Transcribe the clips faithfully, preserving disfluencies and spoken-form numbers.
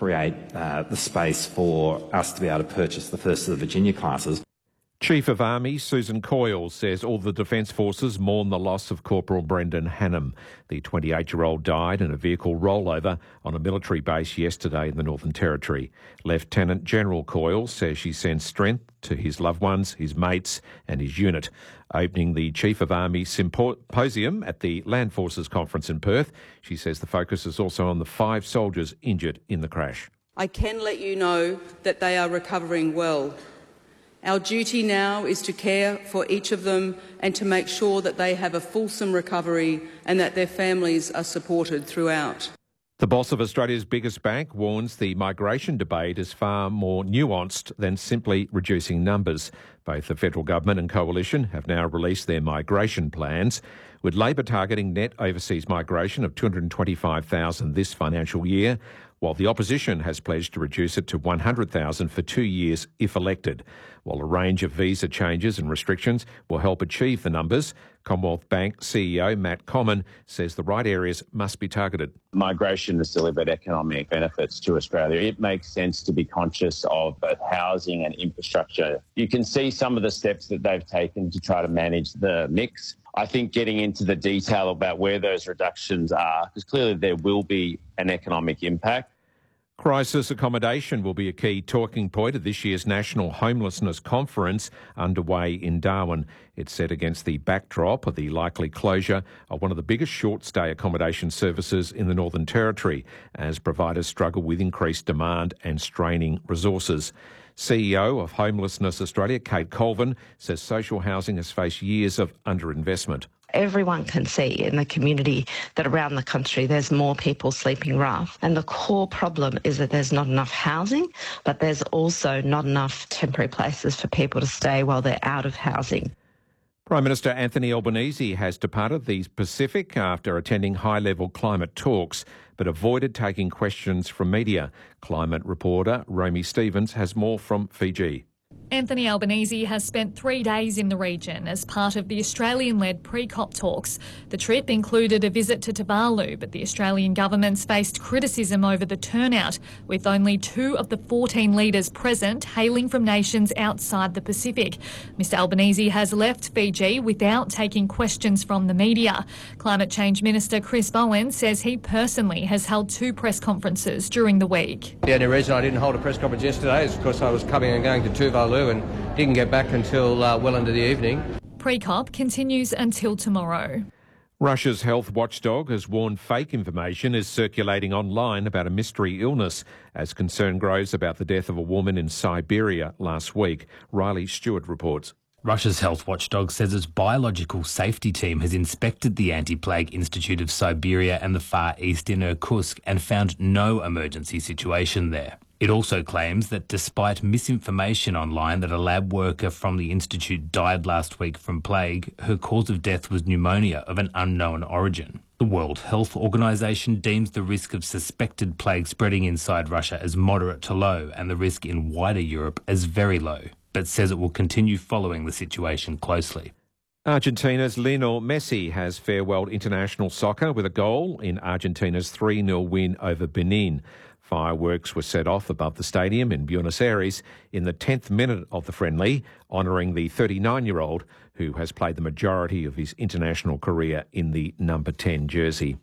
create uh, the space for us to be able to purchase the first of the Virginia classes. Chief of Army Susan Coyle says all the Defence Forces mourn the loss of Corporal Brendan Hannam. The twenty-eight-year-old died in a vehicle rollover on a military base yesterday in the Northern Territory. Lieutenant General Coyle says she sends strength to his loved ones, his mates and his unit. Opening the Chief of Army Symposium at the Land Forces Conference in Perth, she says the focus is also on the five soldiers injured in the crash. I can let you know that they are recovering well. Our duty now is to care for each of them and to make sure that they have a fulsome recovery and that their families are supported throughout. The boss of Australia's biggest bank warns the migration debate is far more nuanced than simply reducing numbers. Both the federal government and coalition have now released their migration plans, with Labor targeting net overseas migration of two hundred twenty-five thousand this financial year, while the opposition has pledged to reduce it to one hundred thousand for two years if elected. While a range of visa changes and restrictions will help achieve the numbers, Commonwealth Bank C E O Matt Comyn says the right areas must be targeted. Migration has delivered economic benefits to Australia. It makes sense to be conscious of both housing and infrastructure. You can see some of the steps that they've taken to try to manage the mix. I think getting into the detail about where those reductions are, because clearly there will be an economic impact. Crisis accommodation will be a key talking point at this year's National Homelessness Conference underway in Darwin. It's set against the backdrop of the likely closure of one of the biggest short-stay accommodation services in the Northern Territory as providers struggle with increased demand and straining resources. C E O of Homelessness Australia, Kate Colvin, says social housing has faced years of underinvestment. Everyone can see in the community that around the country there's more people sleeping rough. And the core problem is that there's not enough housing, but there's also not enough temporary places for people to stay while they're out of housing. Prime Minister Anthony Albanese has departed the Pacific after attending high-level climate talks, but avoided taking questions from media. Climate reporter Romy Stevens has more from Fiji. Anthony Albanese has spent three days in the region as part of the Australian-led pre-COP talks. The trip included a visit to Tuvalu, but the Australian government's faced criticism over the turnout, with only two of the fourteen leaders present hailing from nations outside the Pacific. Mister Albanese has left Fiji without taking questions from the media. Climate Change Minister Chris Bowen says he personally has held two press conferences during the week. The only reason I didn't hold a press conference yesterday is because I was coming and going to Tuvalu and didn't get back until uh, well into the evening. Pre-COP continues until tomorrow. Russia's health watchdog has warned fake information is circulating online about a mystery illness as concern grows about the death of a woman in Siberia last week. Riley Stewart reports. Russia's health watchdog says its biological safety team has inspected the Anti-Plague Institute of Siberia and the Far East in Irkutsk and found no emergency situation there. It also claims that despite misinformation online that a lab worker from the institute died last week from plague, her cause of death was pneumonia of an unknown origin. The World Health Organization deems the risk of suspected plague spreading inside Russia as moderate to low and the risk in wider Europe as very low, but says it will continue following the situation closely. Argentina's Lionel Messi has farewelled international soccer with a goal in Argentina's three nil win over Benin. Fireworks were set off above the stadium in Buenos Aires in the tenth minute of the friendly, honouring the thirty-nine-year-old who has played the majority of his international career in the number ten jersey.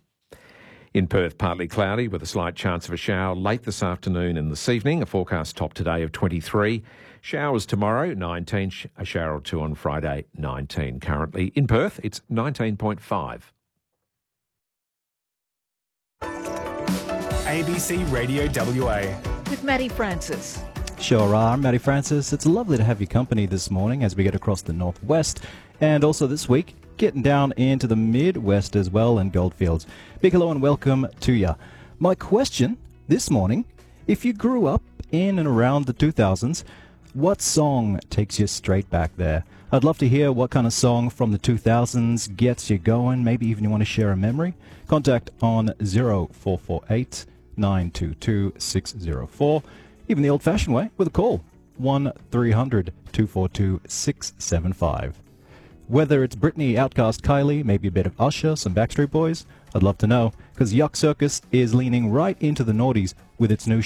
In Perth, partly cloudy with a slight chance of a shower late this afternoon and this evening. A forecast top today of twenty-three. Showers tomorrow, nineteen. A shower or two on Friday, nineteen. Currently in Perth, it's nineteen point five. A B C Radio W A. With Matty Francis. Sure are, Matty Francis. It's lovely to have your company this morning as we get across the northwest and also this week getting down into the Midwest as well and Goldfields. Big hello and welcome to ya. My question this morning, if you grew up in and around the two thousands, what song takes you straight back there? I'd love to hear what kind of song from the two thousands gets you going. Maybe even you want to share a memory. Contact on zero four four eight, nine two two, six zero four. Even the old-fashioned way with a call, one three hundred, two four two, six seven five. Whether it's Britney, Outkast, Kylie, maybe a bit of Usher, some Backstreet Boys, I'd love to know, because Yuck Circus is leaning right into the noughties with its new